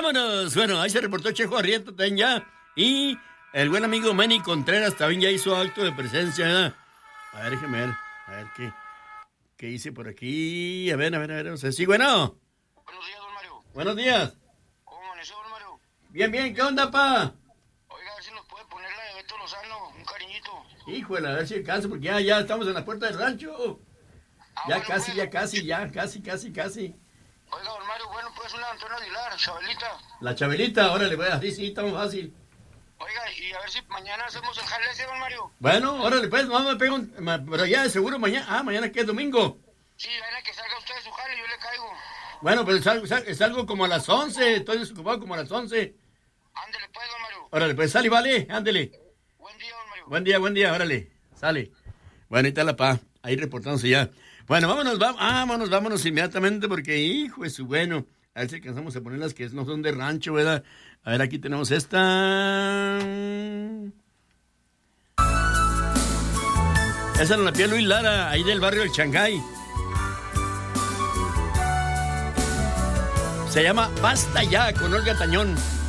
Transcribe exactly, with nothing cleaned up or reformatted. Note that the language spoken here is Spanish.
¡Vámonos! Bueno, ahí se reportó Chejo Arrieta también ya. Y el buen amigo Manny Contreras también ya hizo acto de presencia, ¿verdad? A ver, déjeme ver. A ver qué, qué hice por aquí. A ver, a ver, a ver. O sea, sí, bueno. Buenos días, don Mario. Buenos días. ¿Cómo amaneció, don Mario? Bien, bien. ¿Qué onda, pa? Oiga, a ver si nos puede poner la de Beto Lozano, un cariñito. Híjole, a ver si alcanzo, porque ya, ya estamos en la puerta del rancho. Ah, Ya bueno, casi, pues. ya casi, ya casi, casi, casi. Oiga, don Mario, bueno, pues una Antonio Aguilar, Chabelita. La Chabelita, órale, pues, así sí, estamos fácil. Oiga, y a ver si mañana hacemos el jale ese, don Mario. Bueno, órale, pues, mamá me pego un... ma- Pero ya, seguro mañana... Ah, mañana que es domingo. Sí, ven a que salga usted de su jale, yo le caigo. Bueno, pero salgo, sal- salgo como a las once, estoy desocupado como a las once. Ándele pues, don Mario. Órale, pues, sale, vale, ándele. Buen día, don Mario. Buen día, buen día, órale, sale. Bueno, ahí está la pa, ahí reportándose ya. Bueno, vámonos, va- vámonos, vámonos inmediatamente porque, hijo de su bueno, a ver si alcanzamos a poner las que no son de rancho, ¿verdad? A ver, aquí tenemos esta. Esa nos la pidió Luis Lara, ahí del barrio del Shanghái. Se llama Basta Ya, con Olga Tañón.